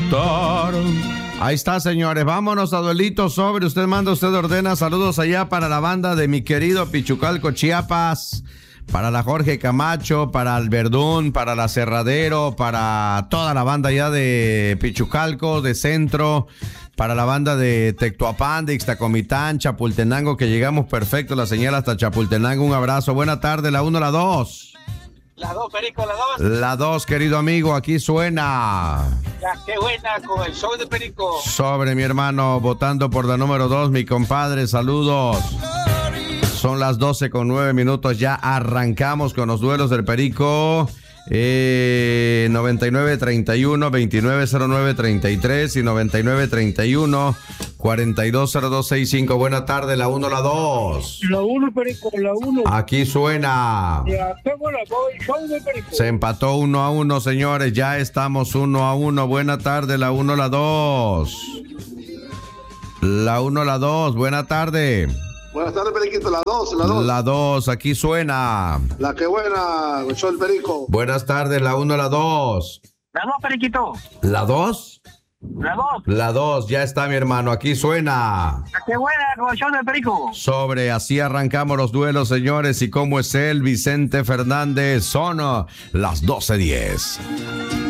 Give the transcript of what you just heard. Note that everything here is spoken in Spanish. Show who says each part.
Speaker 1: cantar. Ahí está, señores. Vámonos a duelito sobre. Usted manda, usted ordena. Saludos allá para la banda de mi querido Pichucalco, Chiapas. Para la Jorge Camacho, para el Verdún, para la Cerradero, para toda la banda allá de Pichucalco, de Centro, para la banda de Tectuapán, de Ixtacomitán, Chapultenango, que llegamos perfecto, la señal hasta Chapultenango. Un abrazo. Buena tarde, la 1, la 2.
Speaker 2: La 2, Perico, la 2.
Speaker 1: La 2, querido amigo, aquí suena.
Speaker 2: Ya, qué buena con el show de Perico.
Speaker 1: Sobre mi hermano, votando por la número 2, mi compadre, saludos. Son las 12:09, ya arrancamos con los duelos del Perico. 9931 290933 y 9931 420265. Buena tarde, la 1, la 2.
Speaker 3: La 1, Perico, la 1.
Speaker 1: Aquí suena.
Speaker 3: Ya tengo la 2, el show de Perico.
Speaker 1: Se empató 1-1, señores. Ya estamos 1-1. Buena tarde, la 1, la 2. La 1, la 2. Buena tarde.
Speaker 4: Buenas tardes, Periquito, la 2, la 2.
Speaker 1: La 2, aquí suena.
Speaker 4: La que buena, el show del Perico.
Speaker 1: Buenas tardes, la 1, la 2.
Speaker 2: La 2, Periquito.
Speaker 1: ¿La 2?
Speaker 2: La 2.
Speaker 1: La 2, ya está, mi hermano, aquí suena.
Speaker 2: Qué buena con el show de Perico.
Speaker 1: Sobre, así arrancamos los duelos, señores. ¿Y cómo es él, Vicente Fernández? Son las 12:10.